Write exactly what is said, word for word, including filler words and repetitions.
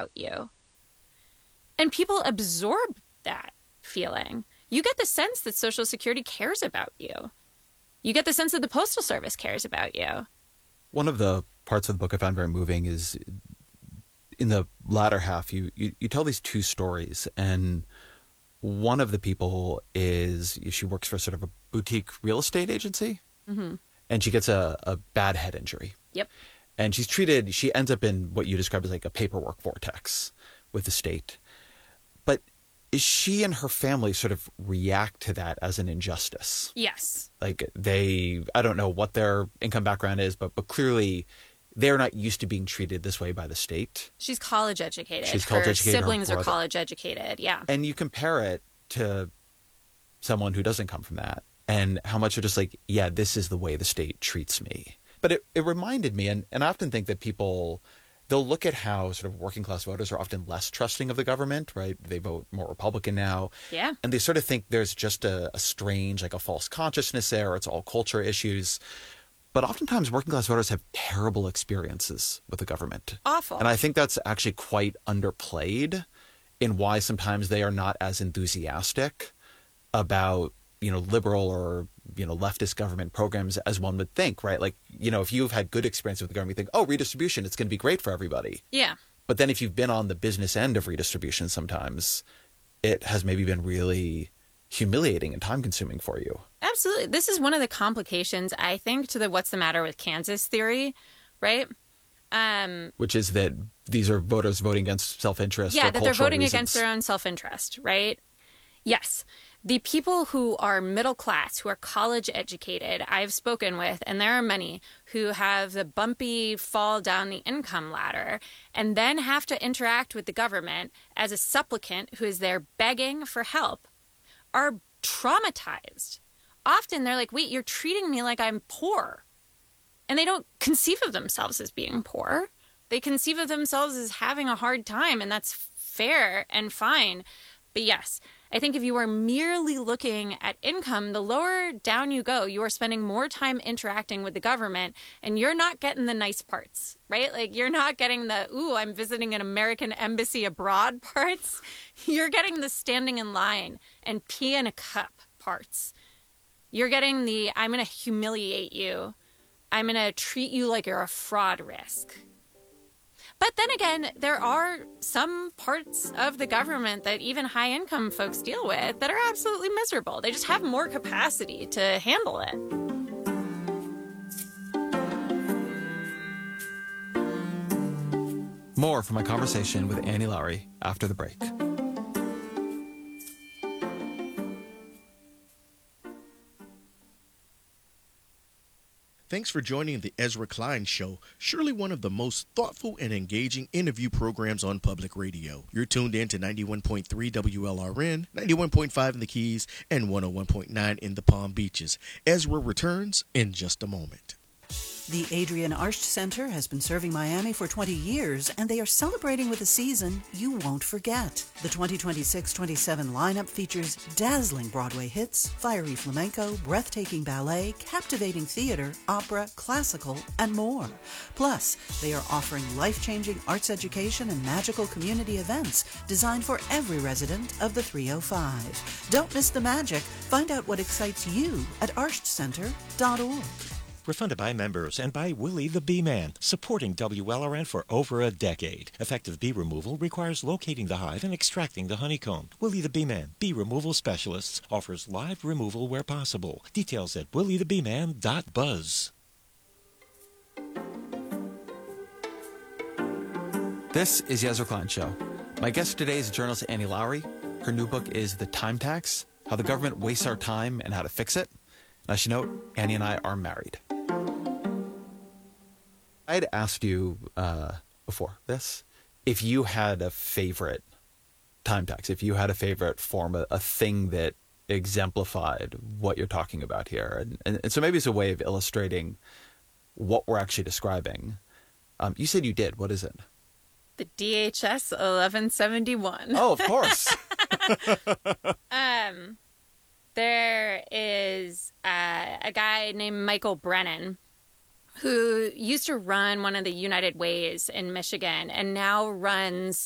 about you. And people absorb that feeling. You get the sense that Social Security cares about you. You get the sense that the Postal Service cares about you. One of the parts of the book I found very moving is in the latter half, you, you, you tell these two stories. And one of the people is, she works for sort of a boutique real estate agency. Mm-hmm. And she gets a, a bad head injury. Yep. And she's treated, she ends up in what you describe as like a paperwork vortex with the state. But is she and her family sort of react to that as an injustice? Yes. Like they, I don't know what their income background is, but but clearly they're not used to being treated this way by the state. She's college educated. She's college her educated. Siblings her are college educated. Yeah. And you compare it to someone who doesn't come from that and how much you're just like, yeah, this is the way the state treats me. But it, it reminded me, and, and I often think that people, they'll look at how sort of working class voters are often less trusting of the government, right? They vote more Republican now. Yeah. And they sort of think there's just a, a strange, like a false consciousness there, or it's all culture issues. But oftentimes working class voters have terrible experiences with the government. Awful. And I think that's actually quite underplayed in why sometimes they are not as enthusiastic about, you know, liberal or, you know, leftist government programs as one would think, right? Like, you know, if you've had good experience with the government, you think, oh, redistribution, it's going to be great for everybody. Yeah. But then if you've been on the business end of redistribution sometimes, it has maybe been really humiliating and time consuming for you. Absolutely. This is one of the complications, I think, to the what's the matter with Kansas theory, right? Um, Which is that these are voters voting against self-interest. Yeah, for that they're voting reasons. against their own self-interest, right? Yes. The people who are middle class, who are college educated, I've spoken with, and there are many who have the bumpy fall down the income ladder and then have to interact with the government as a supplicant who is there begging for help, are traumatized. Often they're like, wait, you're treating me like I'm poor. And they don't conceive of themselves as being poor. They conceive of themselves as having a hard time, and that's fair and fine. But yes, I think if you are merely looking at income, the lower down you go, you are spending more time interacting with the government, and you're not getting the nice parts, right? Like, you're not getting the, ooh, I'm visiting an American embassy abroad parts. You're getting the standing in line and pee in a cup parts. You're getting the, I'm going to humiliate you. I'm going to treat you like you're a fraud risk. But then again, there are some parts of the government that even high-income folks deal with that are absolutely miserable. They just have more capacity to handle it. More from my conversation with Annie Lowrey after the break. Thanks for joining the Ezra Klein Show, surely one of the most thoughtful and engaging interview programs on public radio. You're tuned in to ninety-one point three W L R N, ninety-one point five in the Keys, and one oh one point nine in the Palm Beaches. Ezra returns in just a moment. The Adrian Arsht Center has been serving Miami for twenty years, and they are celebrating with a season you won't forget. The twenty twenty-six twenty-seven lineup features dazzling Broadway hits, fiery flamenco, breathtaking ballet, captivating theater, opera, classical, and more. Plus, they are offering life-changing arts education and magical community events designed for every resident of the three oh five. Don't miss the magic. Find out what excites you at arsht center dot org. We're funded by members and by Willie the Bee Man, supporting W L R N for over a decade. Effective bee removal requires locating the hive and extracting the honeycomb. Willie the Bee Man, bee removal specialists, offers live removal where possible. Details at willie the bee man dot buzz. This is the Ezra Klein Show. My guest today is journalist Annie Lowrey. Her new book is The Time Tax, How the Government Wastes Our Time and How to Fix It. And I should note, Annie and I are married. I had asked you uh, before this if you had a favorite time tax, if you had a favorite form, a, a thing that exemplified what you're talking about here. And, and, and so maybe it's a way of illustrating what we're actually describing. Um, you said you did. What is it? The D H S eleven seventy-one. Oh, of course. um, there is uh, a guy named Michael Brennan who used to run one of the United Ways in Michigan and now runs